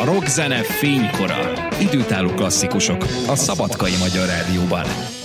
A rockzene fénykora. Időtálló klasszikusok a Szabadkai Magyar Rádióban.